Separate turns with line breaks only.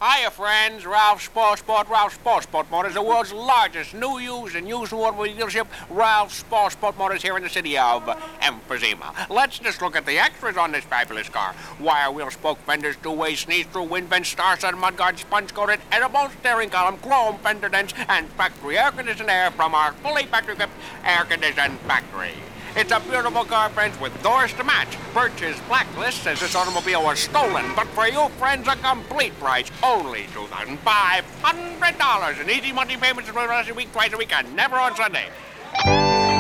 Hiya, friends. Ralph Sport Motors, the world's largest new, used, and used automobile dealership. Ralph Sport Motors here in the city of Emphysema. Let's just look at the extras on this fabulous car. Wire wheel spoke fenders, two-way sneeze-through wind vents, star-studded mudguard, sponge-coated, edible steering column, chrome fender dents, and factory air-conditioned air from our fully factory-equipped air-conditioned factory. It's a beautiful car, friends, with doors to match. Birch's Blacklist says this automobile was stolen, but for you, friends, a complete price. Only $2,500 in easy monthly payments for the rest of the week, twice a week, and never on Sunday.